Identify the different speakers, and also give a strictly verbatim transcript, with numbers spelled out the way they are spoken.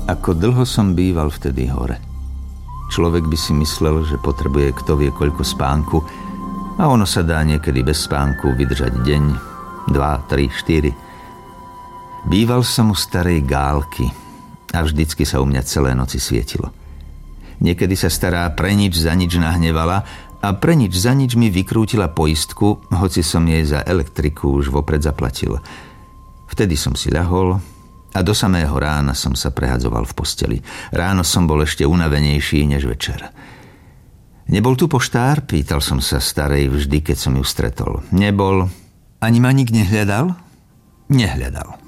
Speaker 1: Ako dlho som býval vtedy hore. Človek by si myslel, že potrebuje kto vie koľko spánku, a ono sa dá niekedy bez spánku vydržať deň, dva, tri, štyri. Býval som u starej gálky a vždycky sa u mňa celé noci svietilo. Niekedy sa stará pre nič za nič nahnevala a pre nič za nič mi vykrútila poistku, hoci som jej za elektriku už vopred zaplatil. Vtedy som si ľahol a do samého rána som sa prehadzoval v posteli. Ráno som bol ešte unavenejší než večer. Nebol tu poštár? Pýtal som sa starej vždy, keď som ju stretol. Nebol. Ani ma nik nehľadal? Nehľadal.